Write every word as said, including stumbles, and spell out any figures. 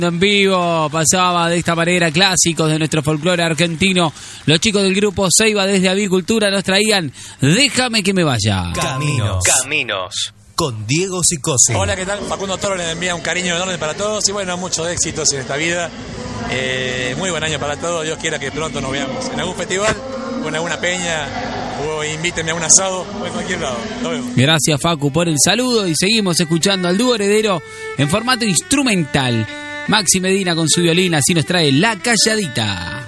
En vivo pasaba de esta manera clásicos de nuestro folclore argentino. Los chicos del grupo Ceiba desde Avicultura nos traían Déjame que me vaya. Caminos. Caminos. Con Diego Sicose. Hola, ¿qué tal? Facundo Toro les envía un cariño enorme para todos y bueno, muchos éxitos en esta vida. Eh, muy buen año para todos. Dios quiera que pronto nos veamos en algún festival o en alguna peña o invítenme a un asado o en cualquier lado. Nos vemos. Gracias, Facu, por el saludo y seguimos escuchando al dúo heredero en formato instrumental. Maxi Medina con su violín, así nos trae La Calladita.